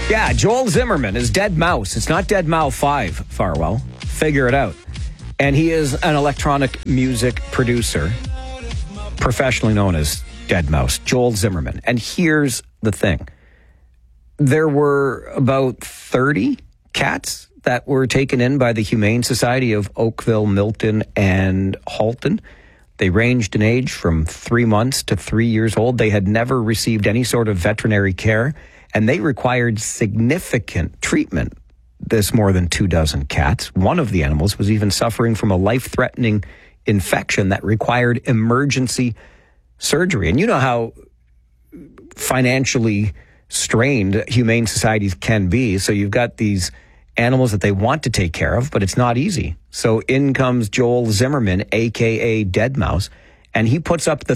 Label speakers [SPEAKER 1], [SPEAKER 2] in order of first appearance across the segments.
[SPEAKER 1] Yeah, Joel Zimmerman is Dead Mouse. It's not Dead Mouse 5, Farwell. Figure it out. And he is an electronic music producer, professionally known as Dead Mouse, Joel Zimmerman. And here's the thing. There were about 30 cats that were taken in by the Humane Society of Oakville, Milton, and Halton. They ranged in age from 3 months to 3 years old. They had never received any sort of veterinary care, and they required significant treatment. This more than 24 cats. One of the animals was even suffering from a life-threatening infection that required emergency surgery. And you know how financially strained humane societies can be. So you've got these animals that they want to take care of, but it's not easy. So in comes Joel Zimmerman, a.k.a. Dead Mouse, and he puts up the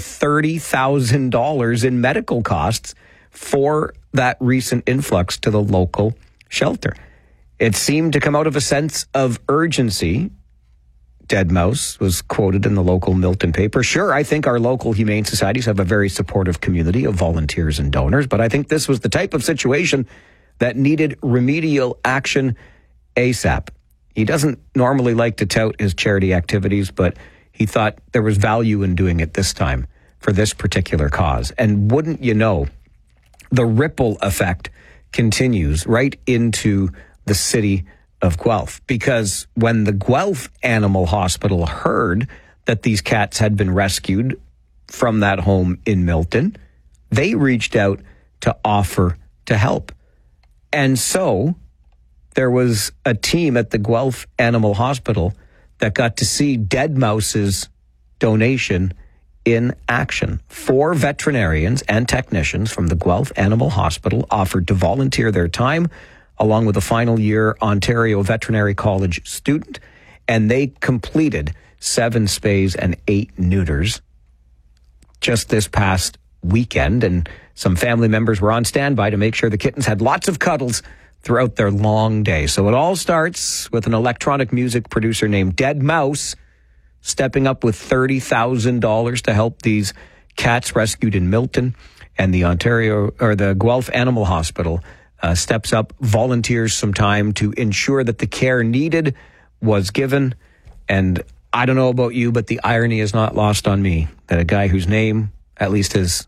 [SPEAKER 1] $30,000 in medical costs for that recent influx to the local shelter. It seemed to come out of a sense of urgency. Dead Mouse was quoted in the local Milton paper. Sure, I think our local humane societies have a very supportive community of volunteers and donors, but I think this was the type of situation that needed remedial action ASAP. He doesn't normally like to tout his charity activities, but he thought there was value in doing it this time for this particular cause. And wouldn't you know, the ripple effect continues right into the city of Guelph, because when the Guelph Animal Hospital heard that these cats had been rescued from that home in Milton, they reached out to offer to help. And so there was a team at the Guelph Animal Hospital that got to see Dead Mouse's donation in action. 4 veterinarians and technicians from the Guelph Animal Hospital offered to volunteer their time along with a final year Ontario Veterinary College student, and they completed 7 spays and 8 neuters just this past weekend, and some family members were on standby to make sure the kittens had lots of cuddles throughout their long day. So it all starts with an electronic music producer named Dead Mouse stepping up with $30,000 to help these cats rescued in Milton, and the Guelph Animal Hospital steps up, volunteers some time to ensure that the care needed was given. And I don't know about you, but the irony is not lost on me that a guy whose name, at least his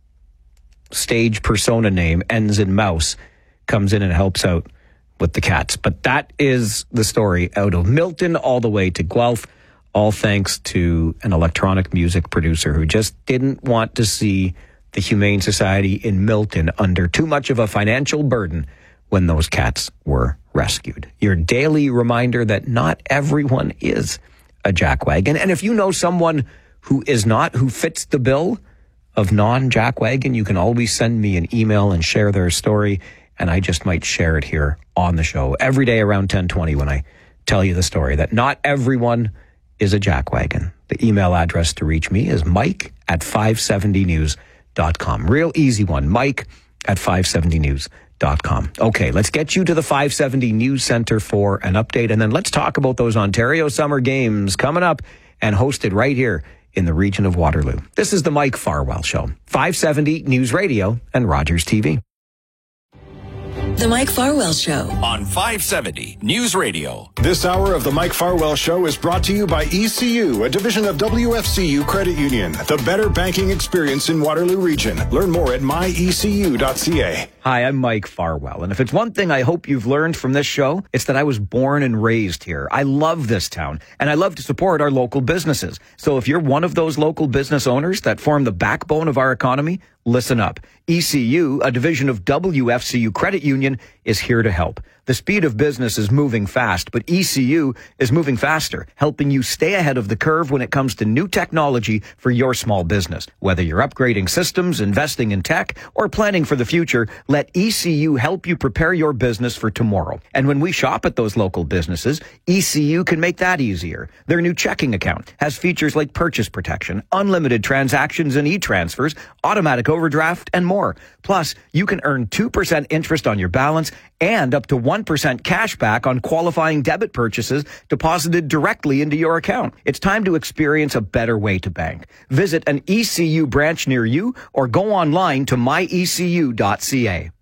[SPEAKER 1] stage persona name, ends in Mouse, comes in and helps out with the cats. But that is the story out of Milton all the way to Guelph, all thanks to an electronic music producer who just didn't want to see the Humane Society in Milton under too much of a financial burden when those cats were rescued. Your daily reminder that not everyone is a jackwagon. And if you know someone who is not, who fits the bill of non-jackwagon, you can always send me an email and share their story, and I just might share it here on the show every day around 10:20 when I tell you the story that not everyone is a jackwagon. The email address to reach me is mike@570news.com. Real easy one, mike@570news.com. Okay, let's get you to the 570 News Center for an update, and then let's talk about those Ontario Summer Games coming up and hosted right here in the region of Waterloo. This is the Mike Farwell Show, 570 News Radio and Rogers TV.
[SPEAKER 2] The Mike Farwell Show
[SPEAKER 3] on 570 News Radio.
[SPEAKER 4] This hour of the Mike Farwell Show is brought to you by ECU, a division of WFCU Credit Union. The better banking experience in Waterloo Region. Learn more at myecu.ca.
[SPEAKER 1] Hi, I'm Mike Farwell, and if it's one thing I hope you've learned from this show, it's that I was born and raised here. I love this town, and I love to support our local businesses. So if you're one of those local business owners that form the backbone of our economy, listen up. ECU, a division of WFCU Credit Union, is here to help. The speed of business is moving fast, but ECU is moving faster, helping you stay ahead of the curve when it comes to new technology for your small business. Whether you're upgrading systems, investing in tech, or planning for the future, let ECU help you prepare your business for tomorrow. And when we shop at those local businesses, ECU can make that easier. Their new checking account has features like purchase protection, unlimited transactions and e-transfers, automatic overdraft, and more. Plus, you can earn 2% interest on your balance and up to 1% cash back on qualifying debit purchases deposited directly into your account. It's time to experience a better way to bank. Visit an ECU branch near you or go online to myecu.ca.